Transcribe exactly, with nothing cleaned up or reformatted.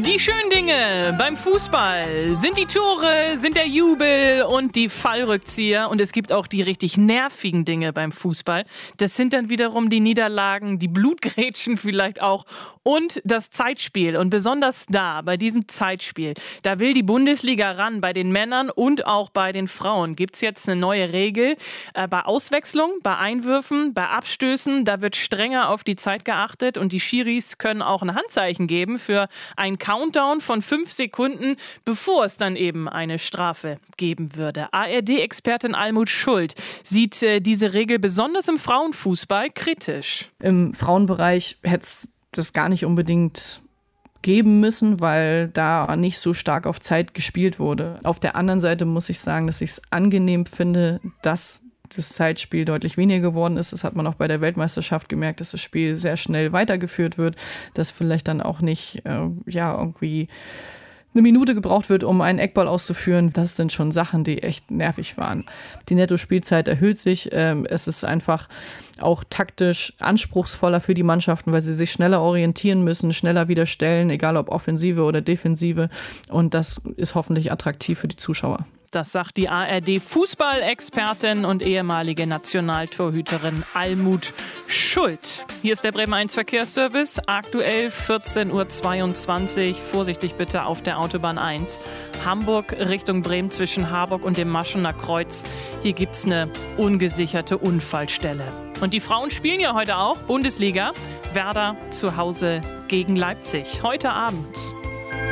Die schönen Dinge beim Fußball sind die Tore, sind der Jubel und die Fallrückzieher. Und es gibt auch die richtig nervigen Dinge beim Fußball. Das sind dann wiederum die Niederlagen, die Blutgrätschen vielleicht auch und das Zeitspiel. Und besonders da, bei diesem Zeitspiel, da will die Bundesliga ran. Bei den Männern und auch bei den Frauen gibt es jetzt eine neue Regel. Äh, bei Auswechslung, bei Einwürfen, bei Abstößen, da wird strenger auf die Zeit geachtet. Und die Schiris können auch ein Handzeichen geben für ein Countdown von fünf Sekunden, bevor es dann eben eine Strafe geben würde. A R D-Expertin Almut Schuld sieht äh, diese Regel besonders im Frauenfußball kritisch. Im Frauenbereich hätte es das gar nicht unbedingt geben müssen, weil da nicht so stark auf Zeit gespielt wurde. Auf der anderen Seite muss ich sagen, dass ich es angenehm finde, dass das Zeitspiel deutlich weniger geworden ist. Das hat man auch bei der Weltmeisterschaft gemerkt, dass das Spiel sehr schnell weitergeführt wird, dass vielleicht dann auch nicht äh, ja irgendwie eine Minute gebraucht wird, um einen Eckball auszuführen. Das sind schon Sachen, die echt nervig waren. Die Netto-Spielzeit erhöht sich. Ähm, es ist einfach auch taktisch anspruchsvoller für die Mannschaften, weil sie sich schneller orientieren müssen, schneller wieder stellen, egal ob Offensive oder Defensive. Und das ist hoffentlich attraktiv für die Zuschauer. Das sagt die A R D-Fußball-Expertin und ehemalige Nationaltorhüterin Almut Schuld. Hier ist der Bremen eins Verkehrsservice, aktuell vierzehn Uhr zweiundzwanzig. Vorsichtig bitte auf der Autobahn eins. Hamburg Richtung Bremen zwischen Harburg und dem Maschener Kreuz. Hier gibt es eine ungesicherte Unfallstelle. Und die Frauen spielen ja heute auch Bundesliga. Werder zu Hause gegen Leipzig. Heute Abend.